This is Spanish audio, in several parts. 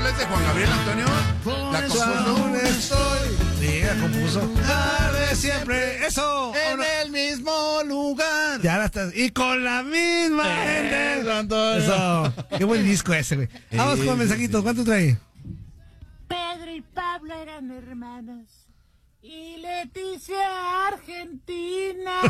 es de Juan Gabriel, Antonio. La compuso. Estoy. Sí, la compuso. De siempre. Eso. En el mismo lugar. Ya la estás. Y con la misma gente. Antonio. Eso. Qué buen disco ese, güey. Vamos con mensajitos. ¿Cuánto trae? Pedro y Pablo eran hermanos. Y Leticia Argentina.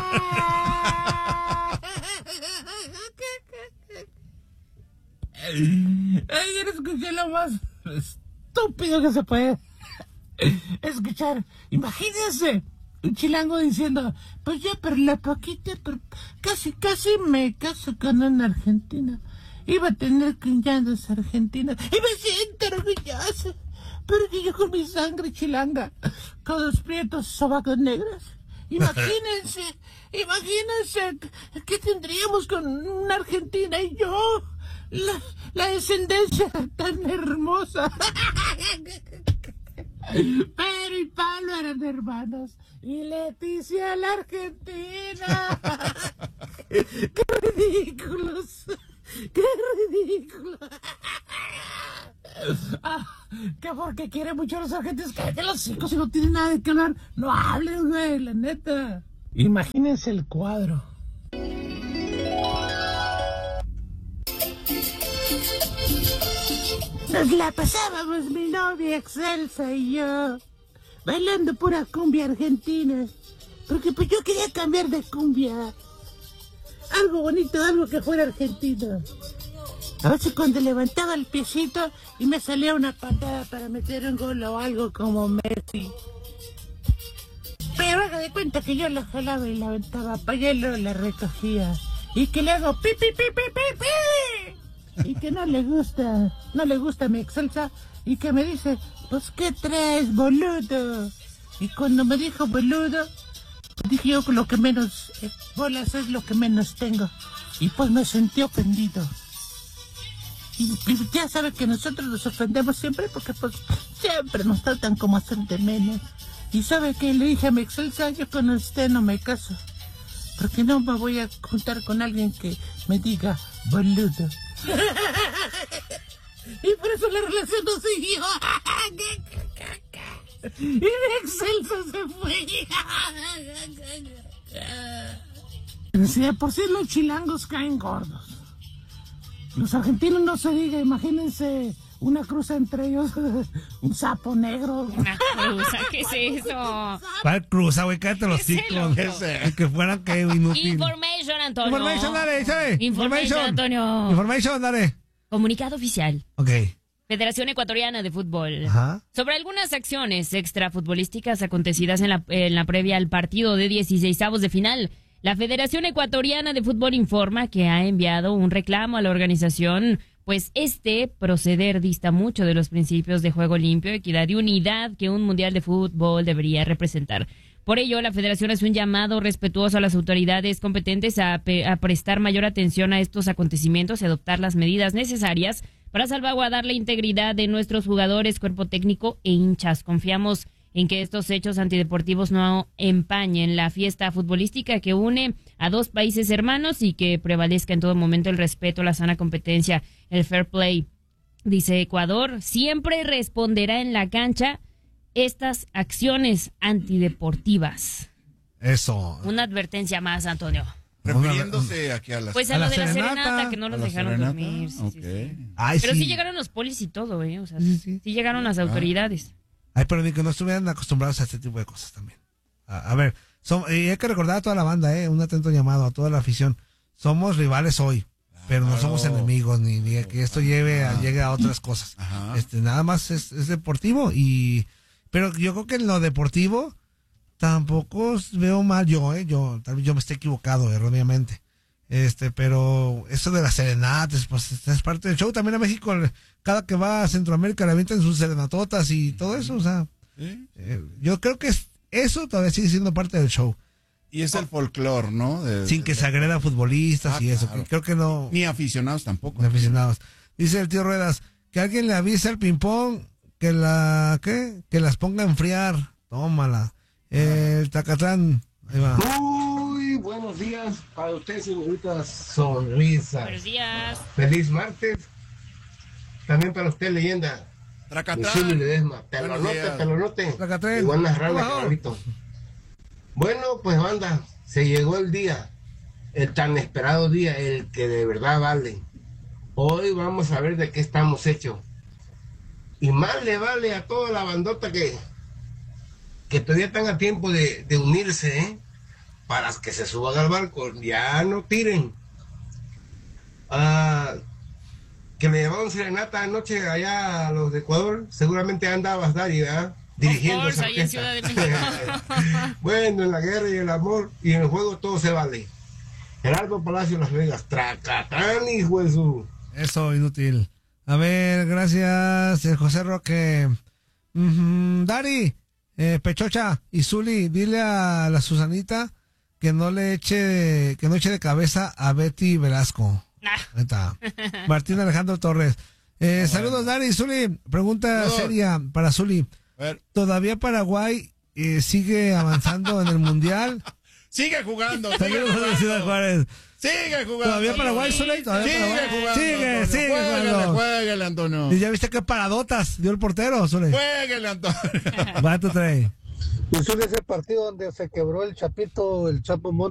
Ayer escuché lo más estúpido que se puede escuchar. Imagínense un chilango diciendo: pues ya por la poquita, casi me caso con una argentina. Iba a tener cuñados argentinos y me siento orgullosa porque yo con mi sangre chilanga, codos prietos, sobacos negros. Imagínense ¿qué tendríamos con una argentina y yo? La descendencia tan hermosa. Pedro y Pablo eran hermanos y Leticia la argentina. ¡Qué ridículos! ¡Qué ridículo! Que porque quiere mucho a los argentinos. Cállate los hijos, si no tienen nada de qué hablar. No hablen, güey, la neta. Imagínense el cuadro. Nos la pasábamos mi novia Excelsa y yo bailando pura cumbia argentina, porque pues yo quería cambiar de cumbia, algo bonito, algo que fuera argentino. A veces cuando levantaba el piecito y me salía una patada para meter un gol o algo como Messi, pero haga de cuenta que yo la jalaba y la aventaba para allá y luego la recogía y que le hago pi pi pi pi pi pi y que no le gusta mi Excelsa y que me dice: pues ¿qué traes, boludo? Y cuando me dijo boludo, pues dije yo que lo que menos bolas es lo que menos tengo, y pues me sentí ofendido. Y ya sabe que nosotros nos ofendemos siempre porque pues siempre nos tratan como hacer de menos. Y sabe que le dije a mi Excelsa: yo con usted no me caso, porque no me voy a juntar con alguien que me diga boludo. Y por eso la relación no siguió. Y mi Excelsa se fue. Si de por sí los chilangos caen gordos, los argentinos no se diga. Imagínense una cruza entre ellos, un sapo negro. Una cruza, ¿qué es eso? ¿Cuál cruza, güey? Cállate los ciclos. Que fueran que inútil. Information, Antonio. Information, dale, ¿sabes? Information, Antonio. Information, dale. Comunicado oficial. Ok. Federación Ecuatoriana de Fútbol. Ajá. Sobre algunas acciones extrafutbolísticas acontecidas en la previa al partido de 16avos de final. La Federación Ecuatoriana de Fútbol informa que ha enviado un reclamo a la organización, pues este proceder dista mucho de los principios de juego limpio, equidad y unidad que un mundial de fútbol debería representar. Por ello, la Federación hace un llamado respetuoso a las autoridades competentes a prestar mayor atención a estos acontecimientos y adoptar las medidas necesarias para salvaguardar la integridad de nuestros jugadores, cuerpo técnico e hinchas. Confiamos en que estos hechos antideportivos no empañen la fiesta futbolística que une a dos países hermanos y que prevalezca en todo momento el respeto, la sana competencia, el fair play. Dice Ecuador, siempre responderá en la cancha estas acciones antideportivas. Eso. Una advertencia más, Antonio. Refiriéndose aquí a la... Pues a lo de la serenata, que no los dejaron dormir. Sí, okay. sí. Ay, pero sí. sí llegaron los polis y todo, o sea, sí llegaron las autoridades. Ay, pero ni que no estuvieran acostumbrados a este tipo de cosas también. A ver, y hay que recordar a toda la banda, un atento llamado a toda la afición. Somos rivales hoy, pero no somos enemigos, ni que esto llegue a otras cosas. Ajá. Nada más es deportivo, pero yo creo que en lo deportivo tampoco veo mal tal vez yo me esté equivocado erróneamente. Pero eso de las serenatas, pues es parte del show. También a México, cada que va a Centroamérica le avientan sus serenatotas y todo eso, o sea, yo creo que eso todavía sigue siendo parte del show. Y es el folclore, ¿no? Sin que se agreda a futbolistas y eso. Claro. Creo que no. Ni aficionados tampoco. Ni aficionados. Dice el tío Ruedas, que alguien le avise al ping-pong que las ponga a enfriar. Tómala. El Tacatlán, ahí va. Muy buenos días para usted, señorita Sonrisa. Buenos días. Feliz martes. También para usted, leyenda. Tracatrán. Zuli Ledesma. Buenos días. Pelonote. Tracatrán. Y buenas ranas, Abajo. cabrito. Bueno, pues banda, se llegó el día, el tan esperado día, el que de verdad vale. Hoy vamos a ver de qué estamos hechos. Y más le vale a toda la bandota que todavía están a tiempo de unirse, ¿eh? Para que se suban al barco, ya no tiren. Que le llevaron serenata anoche allá a los de Ecuador, seguramente andabas, Dari, ¿verdad? Dirigiendo esa ahí en orquesta. Ciudad de México. Bueno, en la guerra y el amor y en el juego todo se vale. Gerardo Palacio, Las Vegas, Tracatrán, hijo de su... Eso, inútil. A ver, gracias, José Roque. Dari, Pechocha y Zuli, dile a la Susanita que no eche de cabeza a Betty Velasco. Ahí está. Martín Alejandro Torres. Saludos, Dari. Zuli, pregunta seria para Zuli. A ver. ¿Todavía Paraguay sigue avanzando en el Mundial? Sigue jugando. Saludos de Ciudad Juárez. Sigue jugando. ¿Todavía Paraguay, Zuli? ¿Todavía Sigue Paraguay? jugando. Sigue, Antonio. sigue Juégale, jugando. juégale, Antonio. Y ya viste qué paradotas dio el portero, Zuli. Juégale, Antonio. Va, tú trae. Y Zuli, ese partido donde se quebró el Chapito, el Chapo Montes.